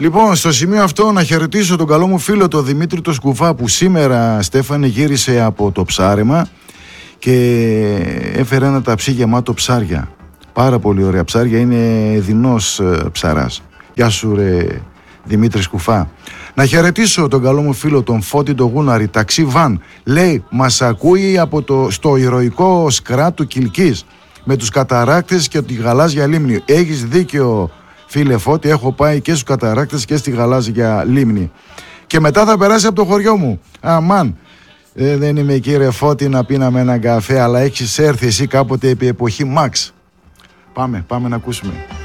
Λοιπόν, στο σημείο αυτό να χαιρετήσω τον καλό μου φίλο τον Δημήτρη το Σκουφά, που σήμερα, Στέφανε, γύρισε από το ψάρεμα και έφερε ένα ταψί γεμάτο ψάρια. Πάρα πολύ ωραία ψάρια, είναι δεινός ψαράς. Γεια σου ρε Δημήτρη Σκουφά. Να χαιρετήσω τον καλό μου φίλο τον Φώτη τον Γούναρη, ταξί βαν. Λέει, μας ακούει στο ηρωικό Σκρά του Κιλκής με τους καταράκτες και τη γαλάζια λίμνη. Έχεις δίκιο φίλε Φώτη, έχω πάει και στους καταράκτες και στη γαλάζια λίμνη. Και μετά θα περάσει από το χωριό μου. Αμάν, δεν είμαι κύριε Φώτη να πίναμε έναν καφέ, αλλά έχεις έρθει εσύ κάποτε επί εποχή Μαξ. Πάμε να ακούσουμε.